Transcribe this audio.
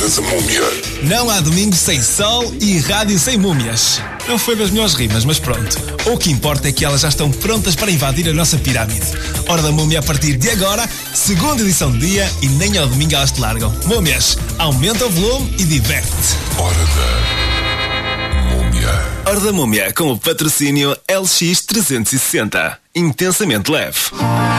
és a múmia. Não há domingo sem sol e rádio sem múmias. Não foi das melhores rimas, mas pronto. O que importa é que elas já estão prontas para invadir a nossa pirâmide. Hora da múmia a partir de agora, segunda edição do dia e nem ao domingo elas te largam. Múmias, aumenta o volume e diverte-te. Hora da múmia. Hora da múmia com o patrocínio LX360. Intensamente leve.